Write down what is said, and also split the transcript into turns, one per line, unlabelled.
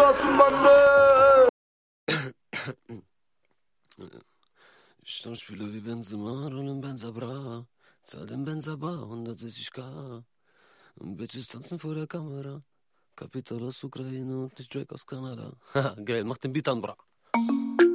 Straßenbande.
Stammspieler wie Benzema, rollen Benza Bra, zahl den Benza Bar, 160k. Bitches tanzen vor der Kamera. Kapital aus Ukraine und nicht Drake aus Kanada. Haha, geil, mach den Beat an, bra.